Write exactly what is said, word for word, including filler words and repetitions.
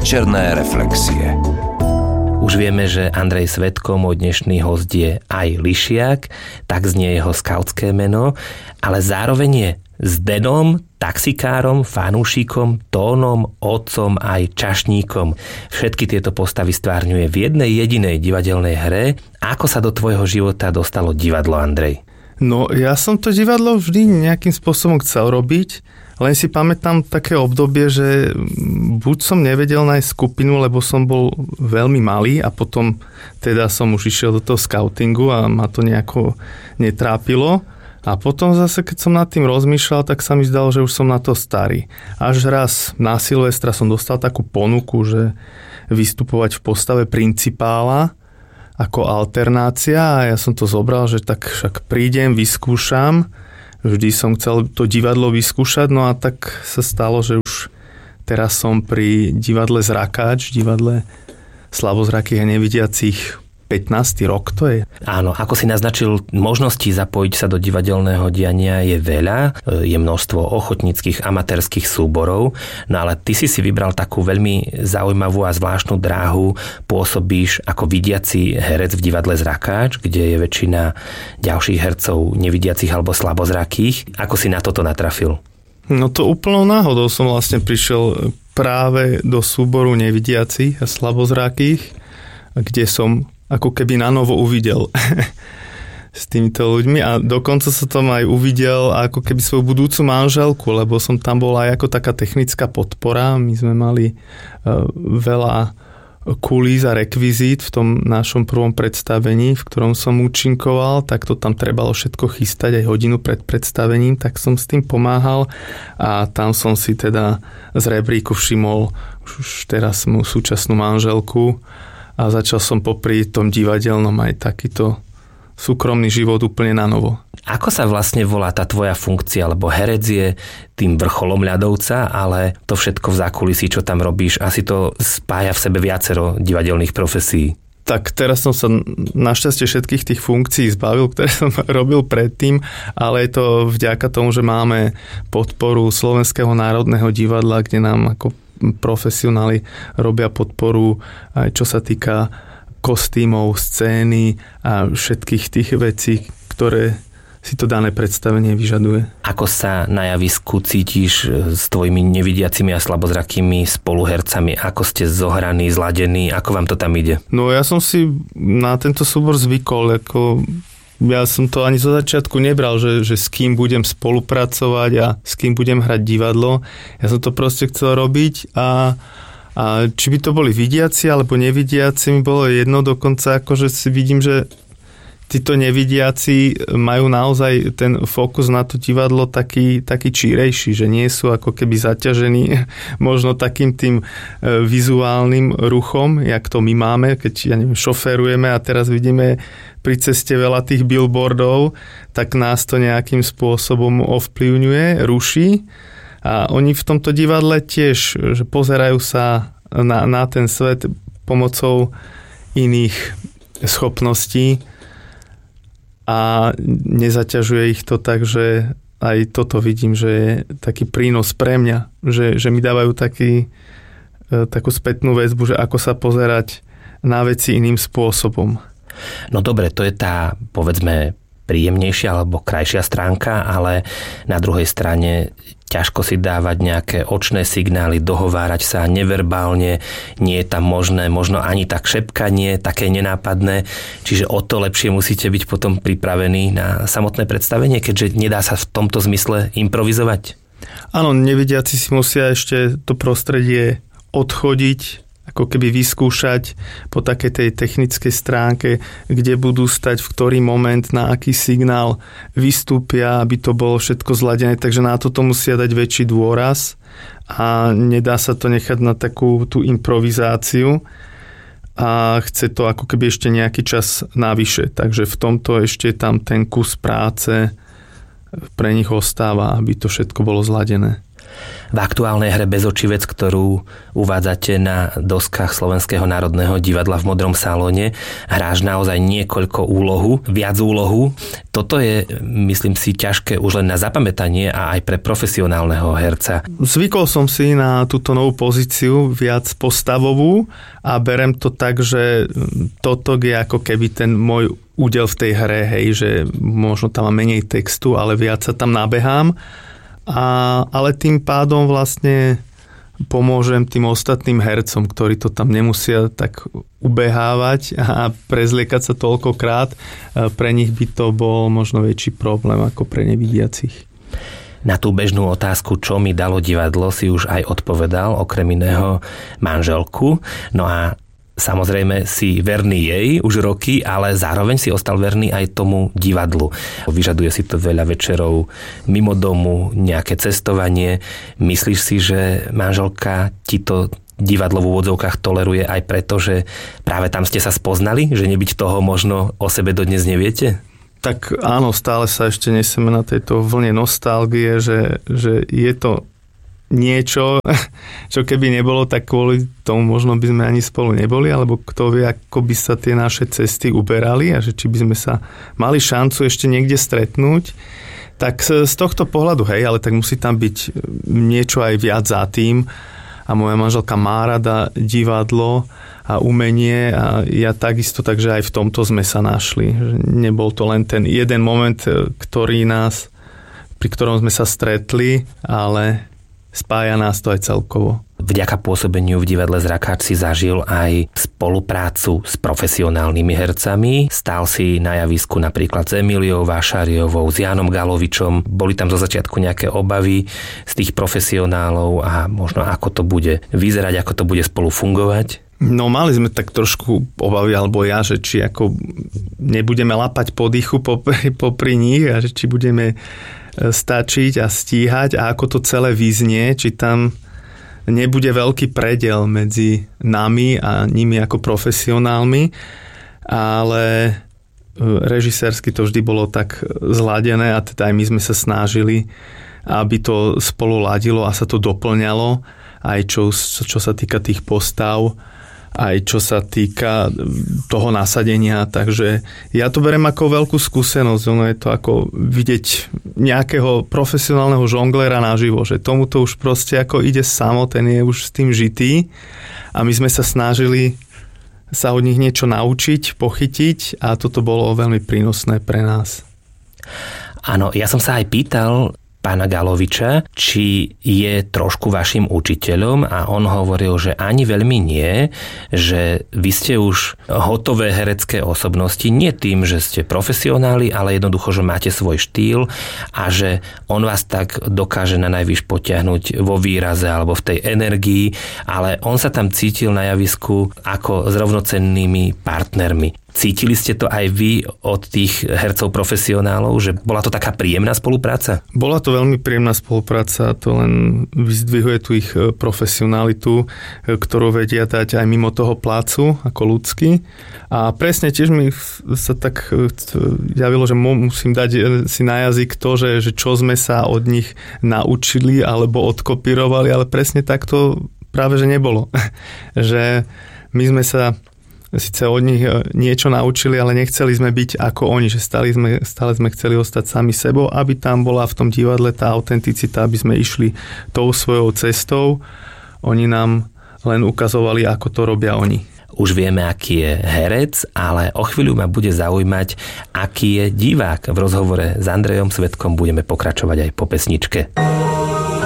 Večerné reflexie. Už vieme, že Andrej Svetko, môj dnešný host, je aj Lišiak, tak znie jeho skautské meno, ale zároveň je Zdenom, taxikárom, fanúšikom, tónom, otcom aj čašníkom. Všetky tieto postavy stvárňuje v jednej jedinej divadelnej hre. Ako sa do tvojho života dostalo divadlo, Andrej? No, ja som to divadlo vždy nejakým spôsobom chcel robiť, len si pamätám také obdobie, že buď som nevedel nájsť skupinu, lebo som bol veľmi malý a potom teda som už išiel do toho skautingu a ma to nejako netrápilo. A potom zase, keď som nad tým rozmýšľal, tak sa mi zdalo, že už som na to starý. Až raz na Silvestra som dostal takú ponuku, že vystupovať v postave principála ako alternácia a ja som to zobral, že tak však prídem, vyskúšam. Vždy som chcel to divadlo vyskúšať, no a tak sa stalo, že už teraz som pri divadle Zrakáč, divadle slabozrakých a nevidiacich, pätnásty rok to je. Áno, ako si naznačil, možností zapojiť sa do divadelného diania je veľa, je množstvo ochotníckych amatérskych súborov, no ale ty si si vybral takú veľmi zaujímavú a zvláštnu dráhu, pôsobíš ako vidiaci herec v divadle Zrakáč, kde je väčšina ďalších hercov nevidiacich alebo slabozrakých. Ako si na toto natrafil? No to úplnou náhodou som vlastne prišiel práve do súboru nevidiacich a slabozrakých, kde som ako keby na novo uvidel s týmito ľuďmi a dokonca som tam aj uvidel ako keby svoju budúcu manželku, lebo som tam bol aj ako taká technická podpora. My sme mali uh, veľa kulís a rekvizít v tom našom prvom predstavení, v ktorom som účinkoval, tak to tam trebalo všetko chystať aj hodinu pred predstavením, tak som s tým pomáhal a tam som si teda z rebríku všimol už teraz moju súčasnú manželku a začal som popri tom divadelnom aj takýto súkromný život úplne na novo. Ako sa vlastne volá tá tvoja funkcia? Lebo herec je tým vrcholom ľadovca, ale to všetko v zákulisí, čo tam robíš, asi to spája v sebe viacero divadelných profesí. Tak teraz som sa našťastie všetkých tých funkcií zbavil, ktoré som robil predtým, ale je to vďaka tomu, že máme podporu Slovenského národného divadla, kde nám ako profesionáli robia podporu aj čo sa týka kostýmov, scény a všetkých tých vecí, ktoré si to dané predstavenie vyžaduje. Ako sa na javisku cítiš s tvojimi nevidiacimi a slabozrakými spoluhercami? Ako ste zohraní, zladení? Ako vám to tam ide? No ja som si na tento súbor zvykol, ako ja som to ani zo začiatku nebral, že, že s kým budem spolupracovať a s kým budem hrať divadlo. Ja som to proste chcel robiť a, a či by to boli vidiaci alebo nevidiaci, mi bolo jedno, dokonca akože si vidím, že títo nevidiaci majú naozaj ten fokus na to divadlo taký, taký čírejší, že nie sú ako keby zaťažení možno takým tým vizuálnym ruchom, jak to my máme, keď ja neviem, šoférujeme a teraz vidíme pri ceste veľa tých billboardov, tak nás to nejakým spôsobom ovplyvňuje, ruší. A oni v tomto divadle tiež, že pozerajú sa na, na ten svet pomocou iných schopností a nezaťažuje ich to tak, že aj toto vidím, že je taký prínos pre mňa, že, že mi dávajú taký, takú spätnú väzbu, že ako sa pozerať na veci iným spôsobom. No dobre, to je tá, povedzme, príjemnejšia alebo krajšia stránka, ale na druhej strane ťažko si dávať nejaké očné signály, dohovárať sa neverbálne, nie je tam možné, možno ani tak šepkanie, také nenápadné, čiže o to lepšie musíte byť potom pripravení na samotné predstavenie, keďže nedá sa v tomto zmysle improvizovať. Áno, nevidiaci si musia ešte to prostredie odchodiť, ako keby vyskúšať po takej tej technickej stránke, kde budú stať, v ktorý moment, na aký signál vystúpia, aby to bolo všetko zladené, takže na toto musia dať väčší dôraz a nedá sa to nechať na takú tú improvizáciu a chce to ako keby ešte nejaký čas navyše, takže v tomto ešte tam ten kus práce pre nich ostáva, aby to všetko bolo zladené. V aktuálnej hre Bezočivec, ktorú uvádzate na doskách Slovenského národného divadla v Modrom salóne, hráš naozaj niekoľko úlohu, viac úlohu. Toto je, myslím si, ťažké už len na zapamätanie a aj pre profesionálneho herca. Zvykol som si na túto novú pozíciu viac postavovú a berem to tak, že toto je ako keby ten môj údel v tej hre, hej, že možno tam mám menej textu, ale viac sa tam nabehám. A, ale tým pádom vlastne pomôžem tým ostatným hercom, ktorí to tam nemusia tak ubehávať a prezliekať sa toľkokrát. Pre nich by to bol možno väčší problém ako pre nevidiacich. Na tú bežnú otázku, čo mi dalo divadlo, si už aj odpovedal, okrem iného manželku. No a samozrejme si verný jej už roky, ale zároveň si ostal verný aj tomu divadlu. Vyžaduje si to veľa večerov mimo domu, nejaké cestovanie. Myslíš si, že manželka ti to divadlo v úvodzovkách toleruje aj preto, že práve tam ste sa spoznali? Že nebyť toho možno o sebe dodnes neviete? Tak áno, stále sa ešte nesieme na tejto vlne nostalgie, že, že je to niečo, čo keby nebolo, tak kvôli tomu možno by sme ani spolu neboli, alebo kto vie, ako by sa tie naše cesty uberali a že či by sme sa mali šancu ešte niekde stretnúť. Tak z tohto pohľadu, hej, ale tak musí tam byť niečo aj viac za tým a moja manželka má rada divadlo a umenie a ja takisto, takže aj v tomto sme sa našli. Nebol to len ten jeden moment, ktorý nás, pri ktorom sme sa stretli, ale spája nás to aj celkovo. Vďaka pôsobeniu v divadle Zrakáč si zažil aj spoluprácu s profesionálnymi hercami. Stál si na javisku napríklad s Emíliou Vášariovou, s Jánom Galovičom. Boli tam zo začiatku nejaké obavy z tých profesionálov a možno ako to bude vyzerať, ako to bude spolu fungovať? No mali sme tak trošku obavy, alebo ja, že či ako nebudeme lapať po dýchu popri, popri nich a že či budeme stačiť a stíhať a ako to celé vyznie, či tam nebude veľký prediel medzi nami a nimi ako profesionálmi, ale režisérsky to vždy bolo tak zladené a teda aj my sme sa snažili, aby to spolu ladilo a sa to doplňalo, aj čo, čo sa týka tých postav, aj čo sa týka toho nasadenia, takže ja to beriem ako veľkú skúsenosť, ono je to ako vidieť nejakého profesionálneho žonglera naživo, že tomuto už proste ako ide samo, ten je už s tým žitý a my sme sa snažili sa od nich niečo naučiť, pochytiť a toto bolo veľmi prínosné pre nás. Áno, ja som sa aj pýtal pána Galoviča, či je trošku vašim učiteľom a on hovoril, že ani veľmi nie, že vy ste už hotové herecké osobnosti, nie tým, že ste profesionáli, ale jednoducho, že máte svoj štýl a že on vás tak dokáže na najvyš potiahnuť vo výraze alebo v tej energii, ale on sa tam cítil na javisku ako s rovnocennými partnermi. Cítili ste to aj vy od tých hercov profesionálov, že bola to taká príjemná spolupráca? Bola to veľmi príjemná spolupráca, to len vyzdvihuje tu ich profesionalitu, ktorú vedia dať aj mimo toho plácu, ako ľudský. A presne tiež mi sa tak javilo, že musím dať si na jazyk to, že, že čo sme sa od nich naučili alebo odkopírovali, ale presne tak to práve že nebolo. Že my sme sa síce od nich niečo naučili, ale nechceli sme byť ako oni, že stále sme, stále sme chceli ostať sami sebou, aby tam bola v tom divadle tá autenticita, aby sme išli tou svojou cestou. Oni nám len ukazovali, ako to robia oni. Už vieme, aký je herec, ale o chvíľu ma bude zaujímať, aký je divák. V rozhovore s Andrejom Svedkom budeme pokračovať aj po pesničke.